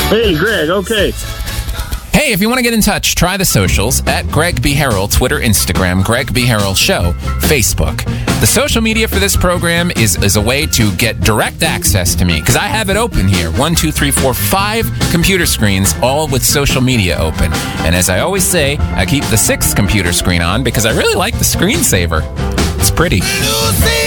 Hey, Greg, okay. Hey, if you want to get in touch, try the socials at Greg B. Harrell, Twitter, Instagram, Greg B. Harrell Show, Facebook. The social media for this program is a way to get direct access to me, because I have it open here. 1, 2, 3, 4, 5 computer screens, all with social media open. And as I always say, I keep the 6th computer screen on because I really like the screensaver. It's pretty.